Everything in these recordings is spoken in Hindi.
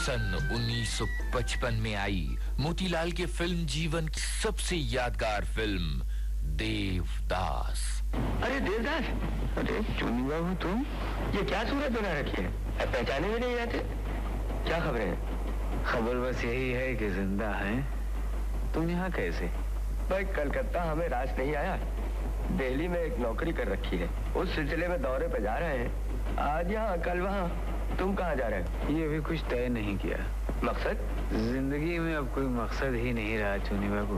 सन 1955 में आई मोतीलाल के फिल्म जीवन की सबसे यादगार फिल्म देवदास। अरे देवदास, अरे चुन्नी बाबू तुम, ये क्या सूरत बना रखी है? पहचाने भी नहीं आते? क्या खबरें हैं? खबर बस यही है कि जिंदा हैं। तुम यहाँ कैसे? भाई कलकत्ता हमें रास नहीं आया, दिल्ली में एक नौकरी कर रखी है, उस सिलसिले में दौरे पे जा रहे हैं। आज यहाँ कल वहाँ। तुम कहाँ जा रहे हो? ये अभी कुछ तय नहीं किया। मकसद? जिंदगी में अब कोई मकसद ही नहीं रहा चुनी बाबू।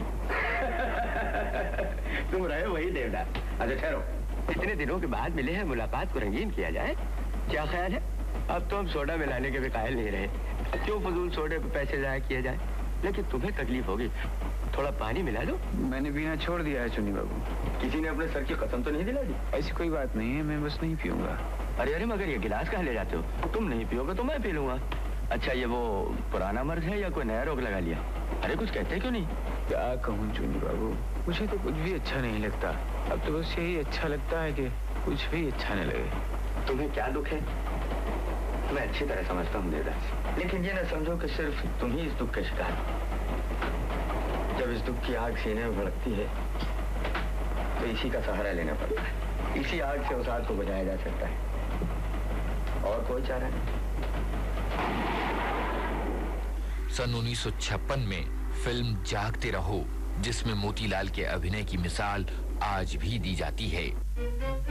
तुम रहे वही देवदास। अच्छा ठहरो, इतने दिनों के बाद मिले हैं, मुलाकात को रंगीन किया जाए। क्या ख्याल है? अब तो हम सोडा मिलाने के भी कायल नहीं रहे, क्यों फजूल सोडे पे पैसे जाया किए जाए? लेकिन तुम्हें तकलीफ होगी, थोड़ा पानी मिला लो। मैंने पीना छोड़ दिया है चुनी बाबू। किसी ने अपने सर की कसम तो नहीं दिला दी? ऐसी कोई बात नहीं है, मैं बस नहीं पीऊंगा। अरे मगर ये गिलास कहाँ ले जाते हो? तुम नहीं पियोगे तो मैं पी लूंगा। अच्छा ये वो पुराना मर्ज है या कोई नया रोग लगा लिया? अरे कुछ कहते क्यों नहीं? क्या कहूँ चुनी बाबू, मुझे तो कुछ भी अच्छा नहीं लगता। अब तो बस यही अच्छा लगता है कि कुछ भी अच्छा नहीं लगे। तुम्हें क्या दुख है? मैं अच्छी तरह समझता हूँ देवदास, लेकिन ये ना समझो कि सिर्फ तुम ही इस दुख के शिकार हो। जब इस दुख की आग सीने में भड़कती है तो इसी का सहारा लेना पड़ता है। इसी आग से उस आग को बुझाया जा सकता है, और कोई चारा नहीं। सन 1956 में फिल्म जागते रहो, जिसमें मोतीलाल के अभिनय की मिसाल आज भी दी जाती है।